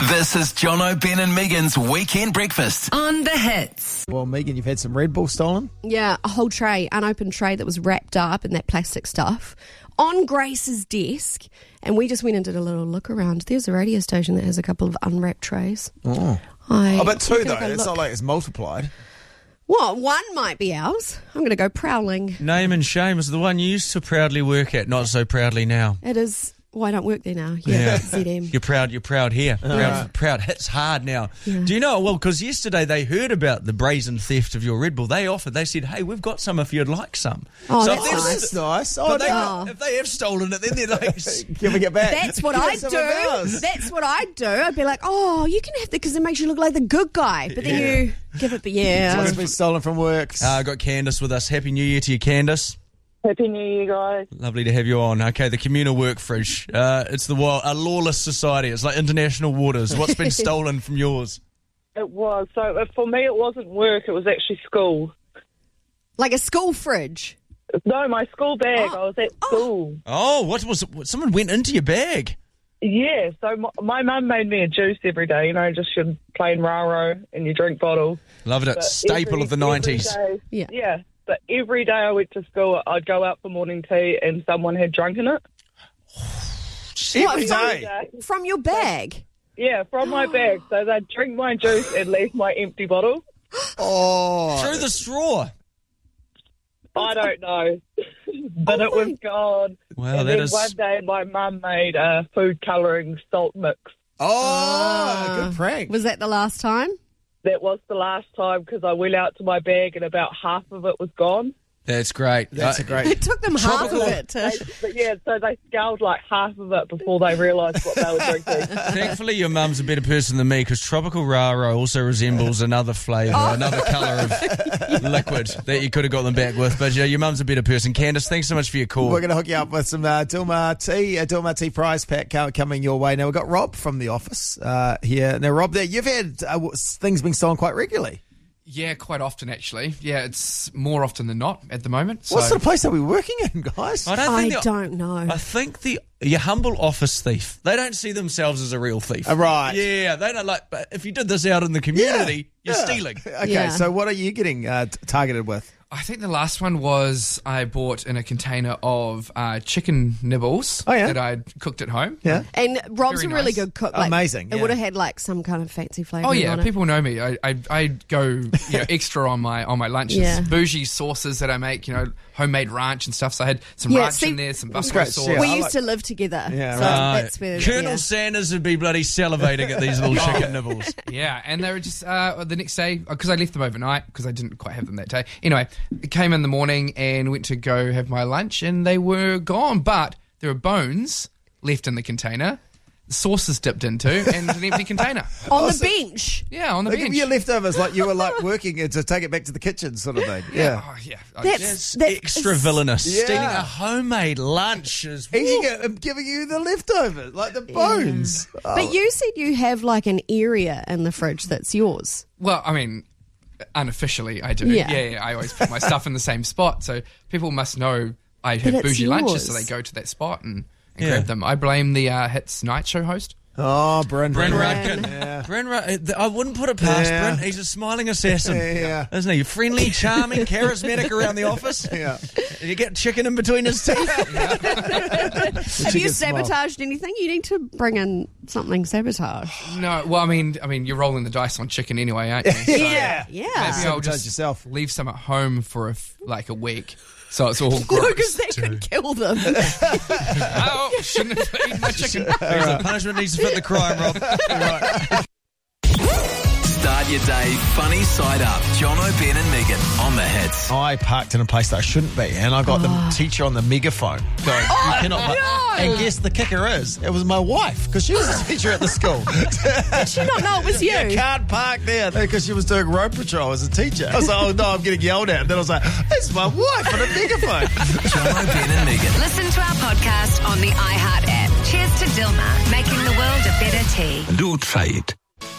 This is Jono, Ben and Megan's Weekend Breakfast. On the hits. Well, Megan, you've had some Red Bull stolen? Yeah, a whole tray, unopened tray that was wrapped up in that plastic stuff on Grace's desk. And we just went and did a little look around. There's a radio station that has a couple of unwrapped trays. Oh, but two, though. It's not like it's multiplied. Well, one might be ours. I'm going to go prowling. Name and shame is the one you used to proudly work at, not so proudly now. It is. Well, I don't work there now. Yeah. ZM. You're proud here. Proud hits hard now. Yeah. Do you know? Well, because yesterday they heard about the brazen theft of your Red Bull. They said, hey, we've got some if you'd like some. Oh, so that's nice. If they have stolen it, then they're like, can we get back? That's what I do. That's what I do. I'd be like, oh, you can have that because it makes you look like the good guy. But then you give it, but It's been stolen from work. I got Candace with us. Happy New Year to you, Candace. Happy New Year, guys. Lovely to have you on. Okay, the communal work fridge. It's a lawless society. It's like international waters. What's been stolen from yours? It was. So for me, it wasn't work. It was actually school. Like a school fridge. No, my school bag. I was at school. Oh, what someone went into your bag? Yeah, so my mum made me a juice every day, just your plain raro in your drink bottle. Loved it. But Staple of the 90s. Yeah. But every day I went to school, I'd go out for morning tea and someone had drunken it. Every day? From your bag? Yeah, from my bag. So they'd drink my juice and leave my empty bottle. Through the straw. I don't know. But it was gone. Wow, and that then is... one day my mum made a food colouring salt mix. Good prank. Was that the last time? That was the last time because I went out to my bag and about half of it was gone. That's great. That's a great... It took them half of it to... So they scowled like half of it before they realised what they were drinking. Thankfully, your mum's a better person than me because tropical raro also resembles another flavour, another colour of liquid that you could have got them back with. But your mum's a better person. Candace, thanks so much for your call. We're going to hook you up with some Dilmah tea prize pack coming your way. Now, we've got Rob from the office here. Now, Rob, you've had things being stolen quite regularly. Yeah, quite often, actually. Yeah, it's more often than not at the moment. What sort of place are we working in, guys? I don't know. I think your humble office thief, they don't see themselves as a real thief. Right. Yeah, they don't like, but if you did this out in the community, you're stealing. Okay, so what are you getting targeted with? I think the last one was I bought in a container of chicken nibbles that I'd cooked at home. Yeah. And Rob's Very a really nice. good cook. Amazing, It would have had like some kind of fancy flavour. Oh yeah, on it. people know me. I go extra on my lunches. Yeah. Bougie sauces that I make, homemade ranch and stuff. So I had some ranch in there, some buffalo sauce. Yeah, we used to live together. Yeah, so that's where Colonel Sanders would be bloody salivating at these little chicken nibbles. Yeah, and they were just the next day, because I left them overnight because I didn't quite have them that day. Anyway, it came in the morning and went to go have my lunch and they were gone, but there were bones left in the container, the sauces dipped into, and an empty container. On the bench? Yeah, on the They give bench. you leftovers like you were like working to take it back to the kitchen sort of thing. Yeah. Oh, yeah. That's Extra villainous. Yeah. Stealing a homemade lunch is... I'm giving you the leftovers, like the bones. But you said you have like an area in the fridge that's yours. Well, I mean, unofficially I do. Yeah. I always put my stuff in the same spot, so people must know I But have it's bougie lunches, so yours. they go to that spot and grab them. I blame the Hits Night Show host. Oh, Bryn Rudkin. Yeah. Bryn Rudkin. I wouldn't put it past Bryn. He's a smiling assassin. Yeah. Isn't he? Friendly, charming, charismatic around the office. Yeah. You get chicken in between his teeth. Have you sabotaged anything? You need to bring in something sabotage. No, well, I mean, you're rolling the dice on chicken anyway, aren't you? So Yeah. maybe I'll Sabotage just yourself. leave some at home for a week, so it's all gross. Because that could kill them. Oh, shouldn't have eaten my chicken. The punishment needs to fit the crime, Rob. Start your day funny side up. Jono, Ben and Megan on the Hits. I parked in a place that I shouldn't be, and I got the teacher on the megaphone going, you cannot park. And guess the kicker is, it was my wife, because she was a teacher at the school. Did she not know it was you? You can't park there, because she was doing road patrol as a teacher. I was like, oh no, I'm getting yelled at. And then I was like, it's my wife on a megaphone. Jono, Ben and Megan. Listen to our podcast on the iHeart app. Cheers to Dilmah, making the world a better tea. Do try it.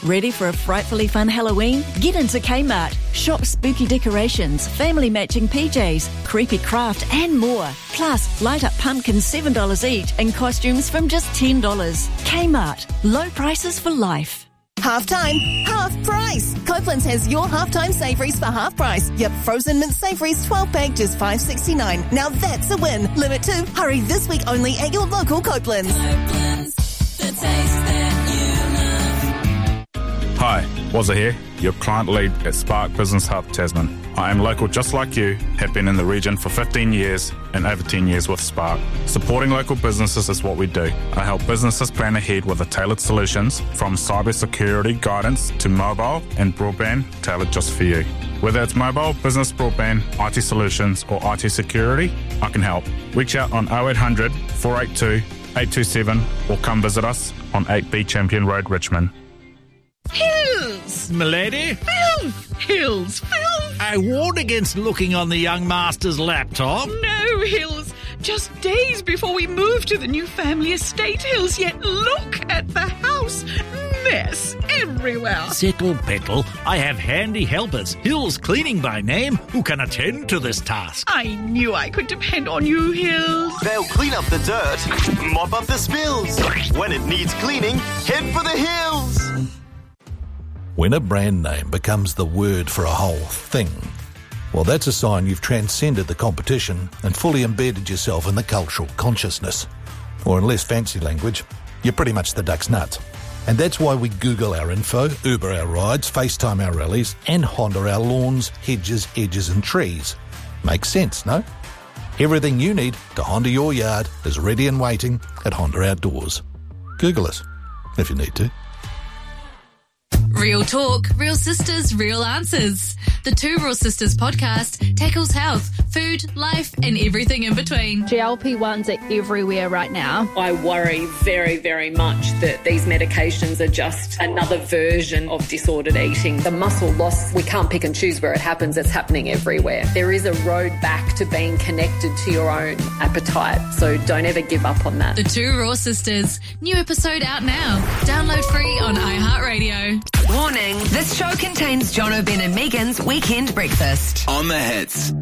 Ready for a frightfully fun Halloween? Get into Kmart. Shop spooky decorations, family matching PJs, creepy craft and more. Plus, light up pumpkins $7 each and costumes from just $10. Kmart. Low prices for life. Half time, half price. Copeland's has your halftime savouries for half price. Yep, frozen mint savouries 12-pack, just $5.69. Now that's a win. Limit 2. Hurry this week only at your local Copeland's. The taste that you love. Hi, Wazza here, your client lead at Spark Business Hub Tasman. I am local just like you, have been in the region for 15 years and over 10 years with Spark. Supporting local businesses is what we do. I help businesses plan ahead with the tailored solutions from cybersecurity guidance to mobile and broadband tailored just for you. Whether it's mobile, business broadband, IT solutions or IT security, I can help. Reach out on 0800 482 827 or come visit us on 8B Champion Road, Richmond. Hills, milady. Hills. I warned against looking on the young master's laptop. No, Hills. Just days before we move to the new family estate, Hills, yet look at the house. Mess everywhere. Settle, Petal. I have handy helpers, Hills Cleaning by name, who can attend to this task. I knew I could depend on you, Hills. They'll clean up the dirt, mop up the spills. When it needs cleaning, head for the hills. When a brand name becomes the word for a whole thing, well, that's a sign you've transcended the competition and fully embedded yourself in the cultural consciousness. Or in less fancy language, you're pretty much the duck's nuts. And that's why we Google our info, Uber our rides, FaceTime our rallies, and Honda our lawns, hedges, edges and trees. Makes sense, no? Everything you need to Honda your yard is ready and waiting at Honda Outdoors. Google us, if you need to. Real talk, real sisters, real answers. The Two Real Sisters podcast tackles health, food, life, and everything in between. GLP-1s are everywhere right now. I worry very, very much that these medications are just another version of disordered eating. The muscle loss, we can't pick and choose where it happens. It's happening everywhere. There is a road back to being connected to your own appetite, so don't ever give up on that. The Two Raw Sisters. New episode out now. Download free on iHeartRadio. Warning, this show contains John O'Brien and Megan's Weekend Breakfast. On the Hits.